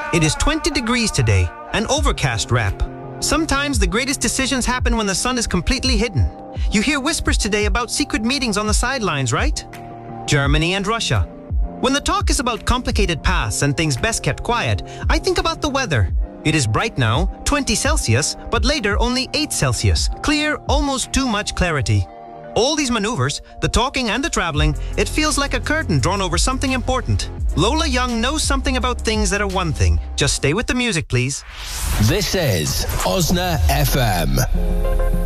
It is 20 degrees today, an overcast wrap. Sometimes the greatest decisions happen when the sun is completely hidden. You hear whispers today about secret meetings on the sidelines, right? Germany and Russia. When the talk is about complicated paths and things best kept quiet, I think about the weather. It is bright now, 20 Celsius, but later only 8 Celsius. Clear, almost too much clarity. All these maneuvers, the talking and the traveling, it feels like a curtain drawn over something important. Lola Young knows something about things that are one thing. Just stay with the music, please. This is Osna FM.